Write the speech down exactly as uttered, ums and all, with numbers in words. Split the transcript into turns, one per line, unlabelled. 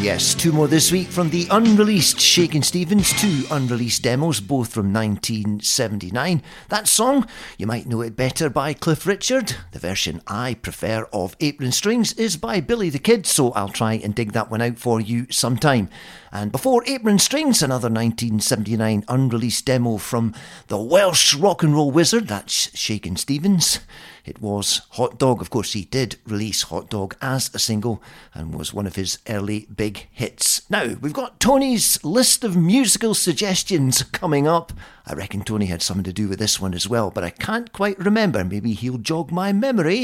Yes, two more this week from the unreleased Shakin' Stevens, two unreleased demos, both from nineteen seventy-nine. That song, you might know it better by Cliff Richard. The version I prefer of Apron Strings is by Billy the Kid, so I'll try and dig that one out for you sometime. And before Apron Strings, another nineteen seventy-nine unreleased demo from the Welsh rock and roll wizard, that's Shakin' Stevens. It was Hot Dog. Of course, he did release Hot Dog as a single and was one of his early big hits. Now, we've got Tony's list of musical suggestions coming up. I reckon Tony had something to do with this one as well, but I can't quite remember. Maybe he'll jog my memory.